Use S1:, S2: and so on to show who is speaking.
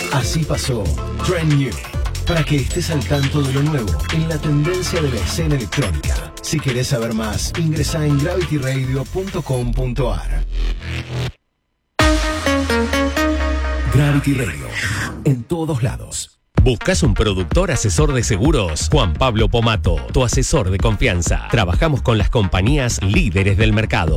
S1: Así pasó Trend New, para que estés al tanto de lo nuevo en la tendencia de la escena electrónica. Si querés saber más, ingresa en gravityradio.com.ar. Gravity Radio, en todos lados.
S2: ¿Buscas un productor asesor de seguros? Juan Pablo Pomato, tu asesor de confianza. Trabajamos con las compañías líderes del mercado.